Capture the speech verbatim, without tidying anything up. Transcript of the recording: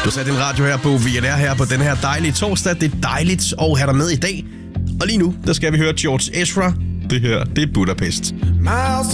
Du satte din radio her på V N R her på den her dejlige torsdag. Det er dejligt at have dig med i dag. Og lige nu, der skal vi høre George Ezra. Det her, det er Budapest. Miles